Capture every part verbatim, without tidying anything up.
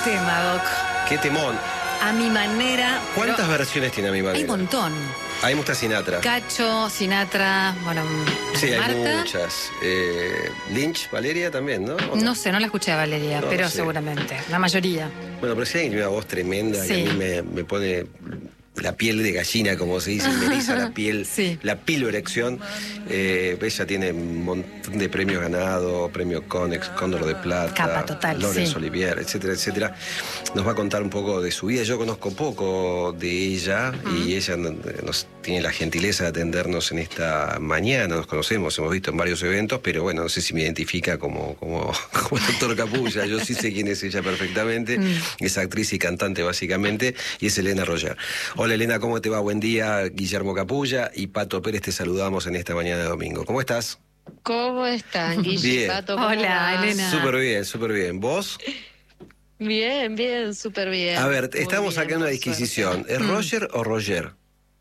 tema, Doc. Qué temón. A mi manera. ¿Cuántas pero versiones tiene A mi manera? hay un montón. A mí me gusta Sinatra. Cacho, Sinatra, bueno, Sí, hay Marta. muchas. Eh, Lynch, Valeria también, ¿no? ¿O No sé, no la escuché a Valeria, No, pero no sé. seguramente. La mayoría. Bueno, pero sí hay una voz tremenda Sí. que a mí me, me pone la piel de gallina, como se dice, me eriza la piel, Sí. la piloerección. Eh, ella tiene un montón de premios ganados, premio Conex, Cóndor de Plata, Capa total, Laurence sí. Olivier, etcétera, etcétera. Nos va a contar un poco de su vida. Yo conozco poco de ella y ella nos tiene la gentileza de atendernos en esta mañana. Nos conocemos, hemos visto en varios eventos, pero bueno, no sé si me identifica como, como, como el doctor Capulla. Yo sí sé quién es ella perfectamente. Mm. Es actriz y cantante básicamente, y es Elena Roger. Hola Elena, ¿cómo te va? Buen día. Guillermo Capulla y Pato Pérez te saludamos en esta mañana de domingo. ¿Cómo estás? ¿Cómo están, Guille? Bien. Pato, ¿cómo Hola, va? Elena. Súper bien, súper bien. ¿Vos? Bien, bien, súper bien. A ver, Muy estamos bien, acá en una por disquisición. suerte. ¿Es Roger o Roger?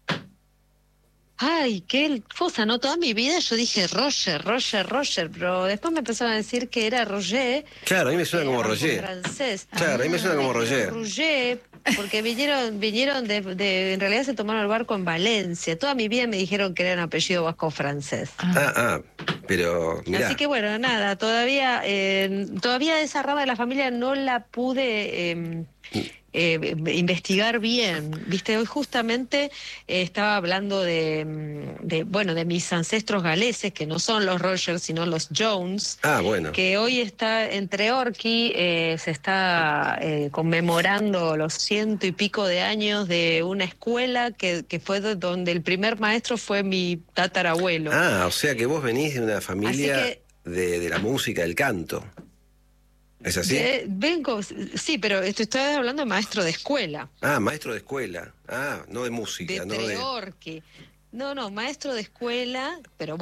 Ay, qué cosa, ¿no? Toda mi vida yo dije Roger, Roger, Roger, pero después me empezaron a decir que era Roger. Claro, a mí me suena que como era Roger. francés. Claro, a mí me suena como Me dijeron Roger. Roger, porque vinieron, vinieron de, de, en realidad se tomaron el barco en Valencia. Toda mi vida me dijeron que era un apellido vasco francés. Ah, ah, pero mirá. Así que bueno, nada, todavía, eh, todavía esa rama de la familia no la pude eh, eh, investigar bien. Viste, hoy justamente eh, estaba hablando de, mm, de, bueno, de mis ancestros galeses, que no son los Rogers, sino los Jones. Ah, bueno. Que hoy está entre Orqui, eh, se está eh, conmemorando los ciento y pico de años de una escuela que, que fue de donde el primer maestro fue mi tatarabuelo. Ah, o sea que vos venís de una familia Así que- de, de la música, del canto. ¿Es así? Eh, vengo, sí, pero esto estoy hablando de maestro de escuela, Ah, maestro de escuela. Ah, no de de música, no de... Treorqui. No, no, maestro de escuela, pero